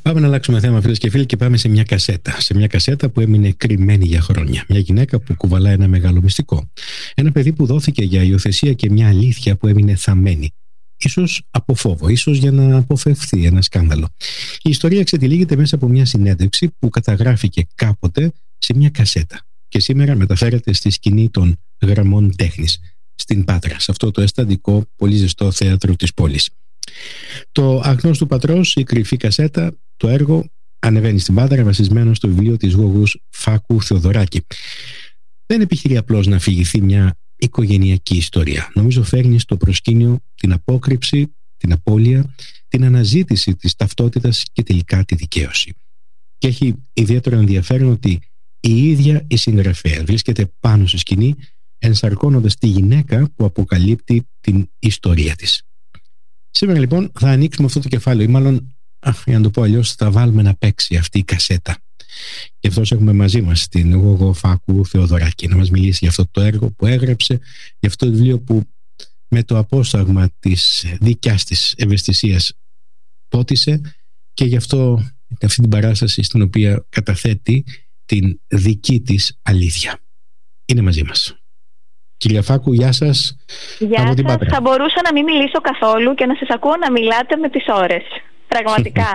Πάμε να αλλάξουμε θέμα, φίλες και φίλοι, και πάμε σε μια κασέτα. Σε μια κασέτα που έμεινε κρυμμένη για χρόνια. Μια γυναίκα που κουβαλά ένα μεγάλο μυστικό. Ένα παιδί που δόθηκε για υιοθεσία και μια αλήθεια που έμεινε θαμμένη. Ίσως από φόβο, ίσως για να αποφευθεί ένα σκάνδαλο. Η ιστορία ξετυλίγεται μέσα από μια συνέντευξη που καταγράφηκε κάποτε σε μια κασέτα. Και σήμερα μεταφέρεται στη σκηνή των γραμμών τέχνης, στην Πάτρα, σε αυτό το αισθαντικό, πολύ ζεστό θέατρο της πόλης. Το Αγνώστου Πατρός, η κρυφή κασέτα, το έργο ανεβαίνει στην Πάτρα βασισμένο στο βιβλίο της Γόγους Φάκου Θεοδωράκη. Δεν επιχειρεί απλώς να αφηγηθεί μια οικογενειακή ιστορία. Νομίζω φέρνει στο προσκήνιο την απόκρυψη, την απώλεια, την αναζήτηση της ταυτότητας και τελικά τη δικαίωση. Και έχει ιδιαίτερο ενδιαφέρον ότι η ίδια η συγγραφέα βρίσκεται πάνω στη σκηνή, ενσαρκώνοντας τη γυναίκα που αποκαλύπτει την ιστορία της. Σήμερα λοιπόν θα ανοίξουμε αυτό το κεφάλαιο, ή μάλλον, για να το πω αλλιώς, θα βάλουμε να παίξει αυτή η κασέτα. Γι' αυτό έχουμε μαζί μας την Γόγο Φάκου Θεοδωράκη να μας μιλήσει για αυτό το έργο που έγραψε, για αυτό το βιβλίο που με το απόσταγμα της δικιάς της ευαισθησίας πότισε, και γι' αυτό αυτή την παράσταση στην οποία καταθέτει την δική της αλήθεια. Είναι μαζί μας. Κυρία Φάκου, γεια σας. Γεια σας. Θα μπορούσα να μην μιλήσω καθόλου και να σας ακούω να μιλάτε με τις ώρες. Πραγματικά.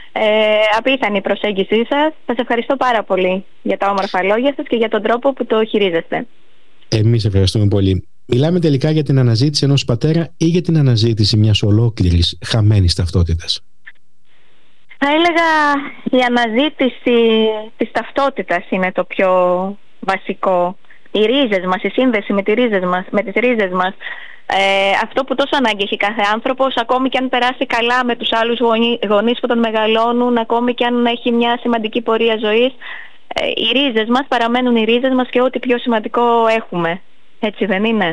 Απίθανη η προσέγγιση σας. Σας ευχαριστώ πάρα πολύ για τα όμορφα λόγια σας και για τον τρόπο που το χειρίζεστε. Εμείς ευχαριστούμε πολύ. Μιλάμε τελικά για την αναζήτηση ενός πατέρα ή για την αναζήτηση μιας ολόκληρης χαμένης ταυτότητας? Θα έλεγα η αναζήτηση της ταυτότητας είναι το πιο βασικό. Οι ρίζες μας, η σύνδεση με τις ρίζες μας, αυτό που τόσο ανάγκη έχει κάθε άνθρωπος, ακόμη και αν περάσει καλά με τους άλλους γονείς που τον μεγαλώνουν, ακόμη και αν έχει μια σημαντική πορεία ζωής, οι ρίζες μας παραμένουν οι ρίζες μας και ό,τι πιο σημαντικό έχουμε. Έτσι δεν είναι?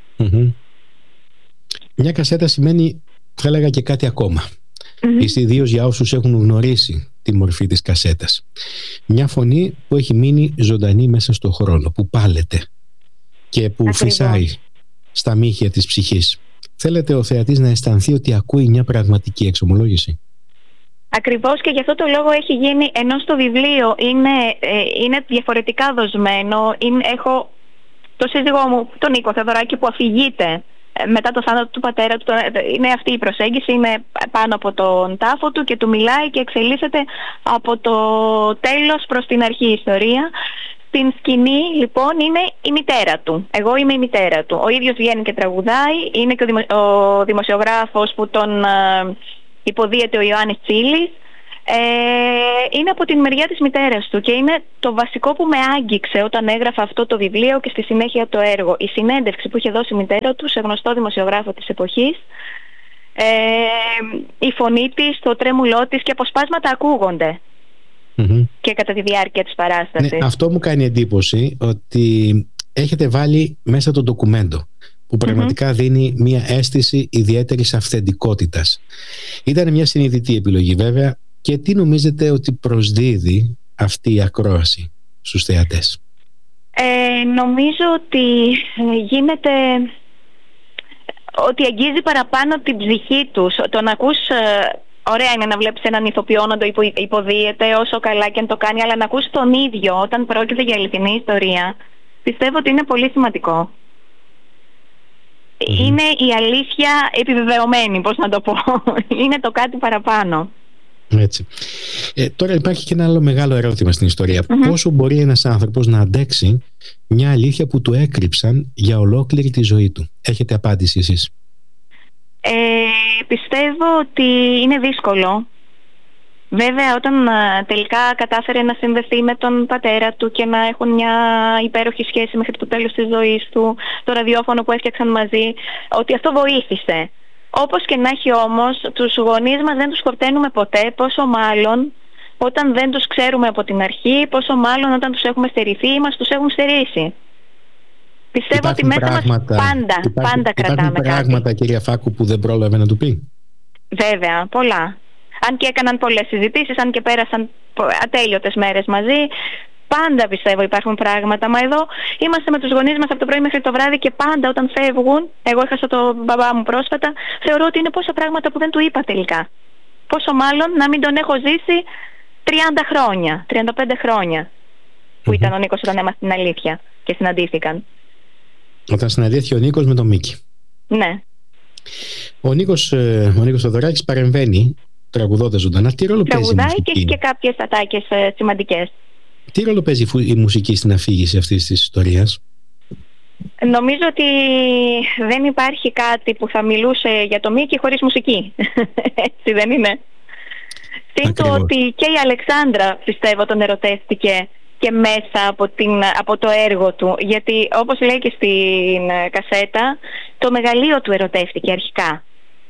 Μια κασέτα σημαίνει, θα έλεγα, και κάτι ακόμα. Ιδίως για όσους έχουν γνωρίσει τη μορφή της κασέτας. Μια φωνή που έχει μείνει ζωντανή μέσα στον χρόνο, που πάλεται και που φυσάει στα μύχια της ψυχής. Θέλετε ο θεατής να αισθανθεί ότι ακούει μια πραγματική εξομολόγηση? Ακριβώς, και γι' αυτό το λόγο έχει γίνει, ενώ στο βιβλίο είναι διαφορετικά δοσμένο. Έχω το σύζυγό μου, τον Νίκο Θεοδωράκη, που αφηγείται μετά το θάνατο του πατέρα του. Είναι αυτή η προσέγγιση, είναι πάνω από τον τάφο του και του μιλάει και εξελίσσεται από το τέλος προς την αρχή η ιστορία. Στην σκηνή λοιπόν είναι η μητέρα του. Εγώ είμαι η μητέρα του. Ο ίδιος βγαίνει και τραγουδάει. Είναι και ο δημοσιογράφος που τον υποδίεται, ο Ιωάννης Τσίλης. Είναι από την μεριά της μητέρας του και είναι το βασικό που με άγγιξε όταν έγραφα αυτό το βιβλίο και στη συνέχεια το έργο. Η συνέντευξη που είχε δώσει η μητέρα του σε γνωστό δημοσιογράφο της εποχής, η φωνή της, το τρέμουλό της, και αποσπάσματα ακούγονται και κατά τη διάρκεια της παράστασης. Ναι, αυτό μου κάνει εντύπωση, ότι έχετε βάλει μέσα το ντοκουμέντο που πραγματικά δίνει μια αίσθηση ιδιαίτερης αυθεντικότητας. Ήταν μια συνειδητή επιλογή βέβαια. Και τι νομίζετε ότι προσδίδει αυτή η ακρόαση στους θεατές? Νομίζω ότι γίνεται, ότι αγγίζει παραπάνω την ψυχή τους. Το να ακούς, ωραία είναι να βλέπεις έναν ηθοποιό να το υποδίεται όσο καλά και αν το κάνει, αλλά να ακούς τον ίδιο όταν πρόκειται για αληθινή ιστορία, πιστεύω ότι είναι πολύ σημαντικό. Είναι η αλήθεια επιβεβαιωμένη, πώς να το πω. Είναι το κάτι παραπάνω. Έτσι. Τώρα υπάρχει και ένα άλλο μεγάλο ερώτημα στην ιστορία. Πόσο μπορεί ένας άνθρωπος να αντέξει μια αλήθεια που του έκρυψαν για ολόκληρη τη ζωή του? Έχετε απάντηση εσείς? Πιστεύω ότι είναι δύσκολο. Βέβαια, όταν τελικά κατάφερε να συνδεθεί με τον πατέρα του και να έχουν μια υπέροχη σχέση μέχρι το τέλος της ζωής του, το ραδιόφωνο που έφτιαξαν μαζί, ότι αυτό βοήθησε. Όπως και να έχει όμως, τους γονείς μας δεν τους σκορταίνουμε ποτέ, πόσο μάλλον όταν δεν τους ξέρουμε από την αρχή, πόσο μάλλον όταν τους έχουμε στερηθεί ή μας τους έχουν στερήσει. Πιστεύω ότι μέσα μας πάντα κρατάμε κάτι. Πράγματα, κυρία Φάκου, που δεν πρόλαβε να του πει? Βέβαια, πολλά. Αν και έκαναν πολλές συζητήσεις, αν και πέρασαν ατέλειωτες μέρες μαζί, πάντα πιστεύω υπάρχουν πράγματα. Μα εδώ είμαστε με τους γονείς μας από το πρωί μέχρι το βράδυ και πάντα όταν φεύγουν, εγώ έχασα τον μπαμπά μου πρόσφατα, θεωρώ ότι είναι πόσα πράγματα που δεν του είπα τελικά. πόσο μάλλον να μην τον έχω ζήσει 30 χρόνια, 35 χρόνια που ήταν ο Νίκος όταν έμαθε την αλήθεια και συναντήθηκαν. Όταν συναντήθηκε ο Νίκος με τον Μίκη. Ναι. Ο Νίκος Θεοδωράκης παρεμβαίνει τραγουδώντας ζωντανά. Τι ρόλο παίζει η μουσική? Τραγουδάει και έχει και κάποιες ατάκες σημαντικές. Τι ρόλο παίζει η μουσική στην αφήγηση αυτής της ιστορίας? Νομίζω ότι δεν υπάρχει κάτι που θα μιλούσε για το Μίκη χωρίς μουσική. Έτσι δεν είναι? Συν το ότι και η Αλεξάνδρα, πιστεύω, τον ερωτεύτηκε και μέσα από το έργο του. Γιατί όπως λέει και στην κασέτα, το μεγαλείο του ερωτεύτηκε αρχικά.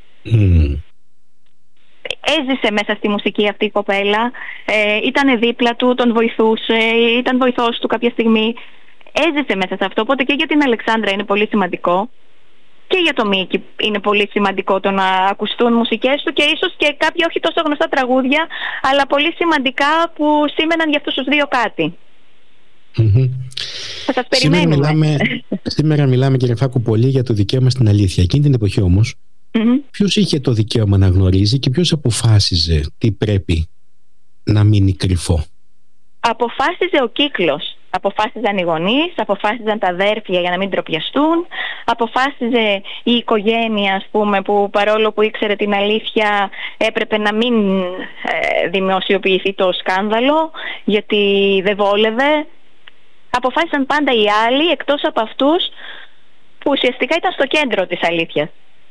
Έζησε μέσα στη μουσική αυτή η κοπέλα, ήταν δίπλα του, τον βοηθούσε, ήταν βοηθός του κάποια στιγμή. Έζησε μέσα σε αυτό, οπότε και για την Αλεξάνδρα είναι πολύ σημαντικό και για το Μίκη είναι πολύ σημαντικό το να ακουστούν μουσικές του και ίσως και κάποια όχι τόσο γνωστά τραγούδια, αλλά πολύ σημαντικά που σήμαιναν για αυτούς τους δύο κάτι. Θα σας περιμένουμε. Σήμερα μιλάμε, κύριε Φάκου, πολύ για το δικαίωμα στην αλήθεια. Εκείνη την εποχή όμως, ποιος είχε το δικαίωμα να γνωρίζει και ποιος αποφάσιζε τι πρέπει να μείνει κρυφό? Αποφάσιζε ο κύκλος. Αποφάσιζαν οι γονείς, αποφάσιζαν τα αδέρφια για να μην ντροπιαστούν, αποφάσιζε η οικογένεια, ας πούμε, που παρόλο που ήξερε την αλήθεια έπρεπε να μην δημοσιοποιηθεί το σκάνδαλο γιατί δεν βόλευε. Αποφάσισαν πάντα οι άλλοι εκτός από αυτούς που ουσιαστικά ήταν στο κέντρο της αλήθειας.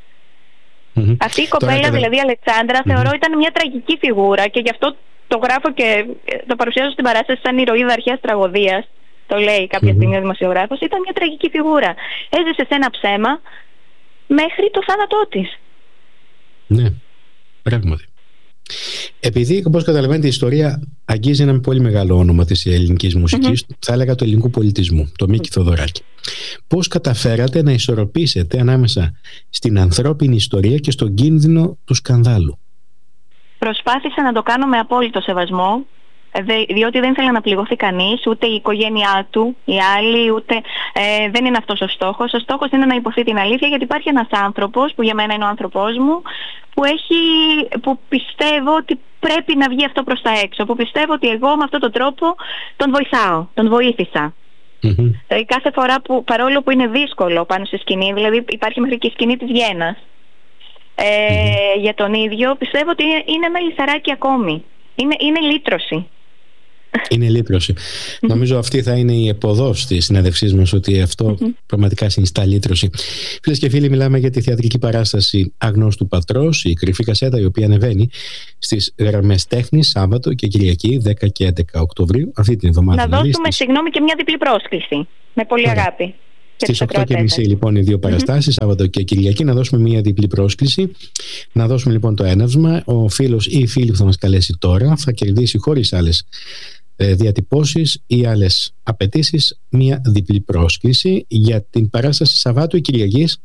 Αυτή η κοπέλα, δηλαδή η Αλεξάνδρα, θεωρώ ήταν μια τραγική φιγούρα και γι' αυτό το γράφω και το παρουσιάζω στην παράσταση σαν ηρωίδα αρχαίας τραγωδίας. Το λέει κάποια στιγμή ο δημοσιογράφος. Ήταν μια τραγική φιγούρα. Έζησε σε ένα ψέμα μέχρι το θάνατό της. Ναι, πράγματι. Επειδή, όπως καταλαβαίνετε, η ιστορία αγγίζει ένα πολύ μεγάλο όνομα της ελληνικής μουσικής, θα έλεγα του ελληνικού πολιτισμού, το Μίκη Θεοδωράκη. Πώς καταφέρατε να ισορροπήσετε ανάμεσα στην ανθρώπινη ιστορία και στον κίνδυνο του σκανδάλου? Προσπάθησα να το κάνω με απόλυτο σεβασμό, διότι δεν ήθελα να πληγωθεί κανείς, ούτε η οικογένειά του, οι άλλοι, ούτε δεν είναι αυτός ο στόχος. Ο στόχος είναι να υποθεί την αλήθεια, γιατί υπάρχει ένας άνθρωπος, που για μένα είναι ο άνθρωπός μου, που πιστεύω ότι πρέπει να βγει αυτό προς τα έξω, που πιστεύω ότι εγώ με αυτόν τον τρόπο τον βοηθάω, τον βοήθησα. Κάθε φορά που, παρόλο που είναι δύσκολο πάνω στη σκηνή, δηλαδή υπάρχει μέχρι και η σκηνή της Γένας, για τον ίδιο, πιστεύω ότι είναι ένα λιθαράκι ακόμη. Είναι λύτρωση. Είναι λύτρωση. Νομίζω αυτή θα είναι η επωδός της συνέντευξής μας, ότι αυτό πραγματικά συνιστά λύτρωση. Φίλες και φίλοι, μιλάμε για τη θεατρική παράσταση Αγνώστου Πατρός, η κρυφή κασέτα, η οποία ανεβαίνει στις Γραμμές Τέχνης Σάββατο και Κυριακή 10 και 11 Οκτωβρίου. Αυτή την εβδομάδα. Να δώσουμε, συγγνώμη, και μια διπλή πρόσκληση. Με πολύ αγάπη. Στις 8:30 λοιπόν οι δύο παραστάσεις, Σάββατο και Κυριακή, να δώσουμε μια διπλή πρόσκληση. Να δώσουμε λοιπόν το έναυσμα. Ο φίλος ή η φίλη που θα μας καλέσει τώρα θα κερδίσει, χωρίς άλλες διατυπώσεις ή άλλες απαιτήσεις, μια διπλή πρόσκληση για την παράσταση Σαββάτου ή Κυριακής?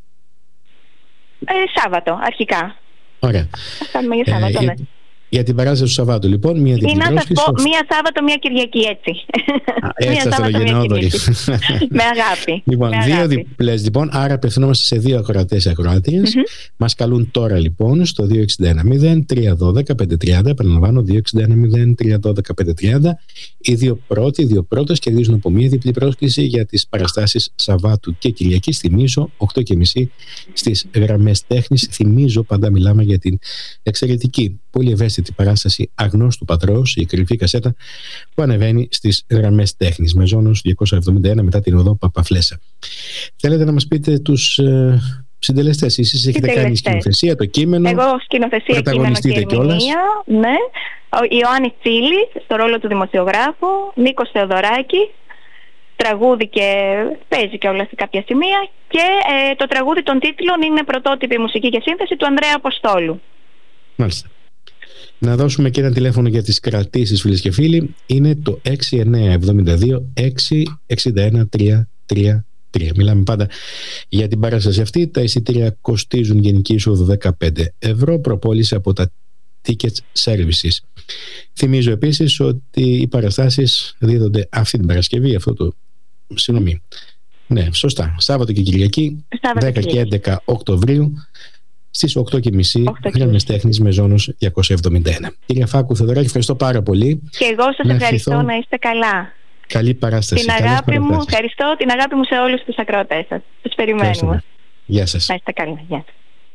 Σάββατο αρχικά. Ωραία. Θα κάνουμε για Σάββατο, ναι. Για την παράσταση του Σαββάτου, λοιπόν, μία διπλή πρόσκληση. Ή να σας πω, μία Σάββατο, μία Κυριακή, έτσι. Έτσι θα το γενναιόδορη. Με αγάπη. Λοιπόν, δύο διπλές, λοιπόν, άρα απευθυνόμαστε σε δύο ακροατές και ακροάτριες. Μας καλούν τώρα, λοιπόν, στο 261-0312-530. Επαναλαμβάνω, 261-0312-530. Οι δύο πρώτες κερδίζουν από μία διπλή πρόσκληση για τις παραστάσεις Σαββάτου και Κυριακή. Θυμίζω, 8:30 στις Γραμμές Τέχνης. Θυμίζω, πάντα μιλάμε για την εξαιρετική, πολύ ευαίσθητη παράσταση Αγνώστου Πατρός, η κρυφή κασέτα, που ανεβαίνει στις Γραμμές Τέχνης, Μεζόνος 271 μετά την οδό Παπαφλέσσα. Θέλετε να μας πείτε τους συντελεστές? Εσείς έχετε κάνει σκηνοθεσία, το κείμενο. Εγώ σκηνοθεσία, κείμενο και ερμηνεία. Ναι. Ο Ιωάννης Τσίλης στο ρόλο του δημοσιογράφου, Νίκος Θεοδωράκης, τραγούδι και παίζει και όλα σε κάποια σημεία, και το τραγούδι των τίτλων είναι πρωτότυπη μουσική και σύνθεση του Ανδρέα Αποστόλου. Μάλιστα. Να δώσουμε και ένα τηλέφωνο για τις κρατήσεις, φίλες και φίλοι. Είναι το 6972-661-333. Μιλάμε πάντα για την παράσταση αυτή. Τα εισιτήρια κοστίζουν γενική εισόδου 15 ευρώ, προπόληση από τα Tickets Services. Θυμίζω επίσης ότι οι παραστάσεις δίδονται αυτή την Παρασκευή, ναι, σωστά, Σάββατο και Κυριακή, 10 και 11 Οκτωβρίου. στις 8.30 Γραμμές Τέχνης Μεζόνος 271. Κύριε Φάκου Θεοδωράκη, ευχαριστώ πάρα πολύ. Και εγώ σας ευχαριστώ, να είστε καλά. Καλή παράσταση. Την αγάπη μου, ευχαριστώ, την αγάπη μου σε όλους τους ακροατές σας. Τους περιμένουμε. Γεια σας. Να είστε καλά. Γεια.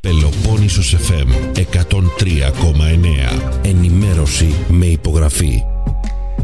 Πελοπόννησος FM 103,9. Ενημέρωση με υπογραφή.